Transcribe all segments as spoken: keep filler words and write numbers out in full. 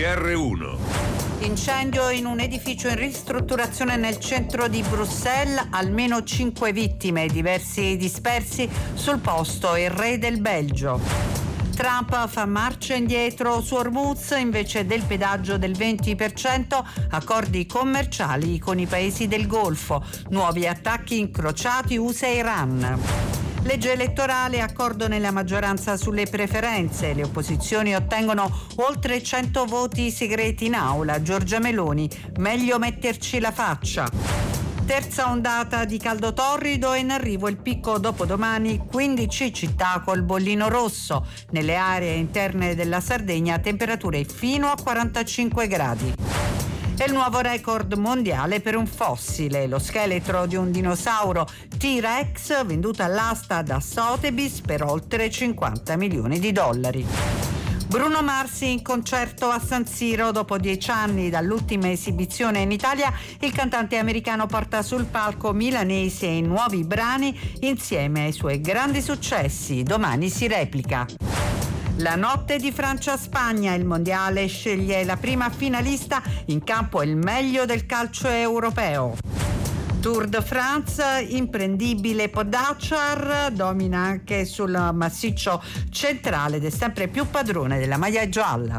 R uno. Incendio in un edificio in ristrutturazione nel centro di Bruxelles, almeno cinque vittime, diversi dispersi, sul posto il re del Belgio. Trump fa marcia indietro su Hormuz invece del pedaggio del venti per cento, accordi commerciali con i paesi del Golfo, nuovi attacchi incrociati U S A e Iran. Legge elettorale, accordo nella maggioranza sulle preferenze. Le opposizioni ottengono oltre cento voti segreti in aula. Giorgia Meloni, meglio metterci la faccia. Terza ondata di caldo torrido e in arrivo il picco dopodomani, quindici città col bollino rosso. Nelle aree interne della Sardegna temperature fino a quarantacinque gradi. È il nuovo record mondiale per un fossile, lo scheletro di un dinosauro T-Rex venduto all'asta da Sotheby's per oltre cinquanta milioni di dollari. Bruno Mars in concerto a San Siro. Dopo dieci anni dall'ultima esibizione in Italia, il cantante americano porta sul palco milanese i nuovi brani insieme ai suoi grandi successi. Domani si replica. La notte di Francia-Spagna, il mondiale sceglie la prima finalista, in campo il meglio del calcio europeo. Tour de France, imprendibile Pogačar, domina anche sul massiccio centrale ed è sempre più padrone della maglia gialla.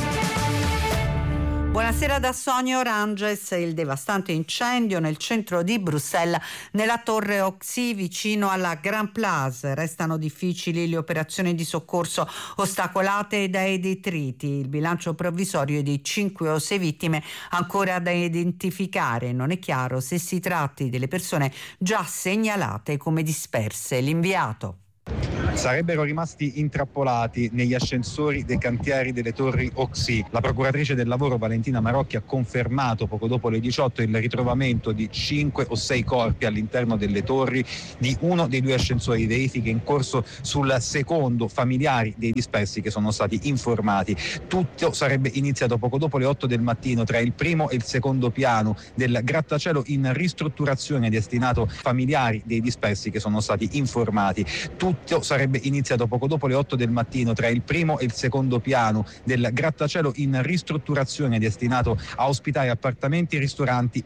Buonasera da Sonia Oranges. Il devastante incendio nel centro di Bruxelles, nella torre Oxy vicino alla Grand Place. Restano difficili le operazioni di soccorso ostacolate dai detriti. Il bilancio provvisorio è di cinque o sei vittime ancora da identificare. Non è chiaro se si tratti delle persone già segnalate come disperse. L'inviato. Sarebbero rimasti intrappolati negli ascensori dei cantieri delle torri Oxy. La procuratrice del lavoro Valentina Marocchi ha confermato poco dopo le diciotto il ritrovamento di cinque o sei corpi all'interno delle torri di uno dei due ascensori. Verifiche in corso sul secondo, familiari dei dispersi che sono stati informati. Tutto sarebbe iniziato poco dopo le otto del mattino tra il primo e il secondo piano del grattacielo in ristrutturazione destinato ai familiari dei dispersi che sono stati informati. Tutto sarebbe iniziato poco dopo le otto del mattino tra il primo e il secondo piano del grattacielo in ristrutturazione destinato a ospitare appartamenti, ristoranti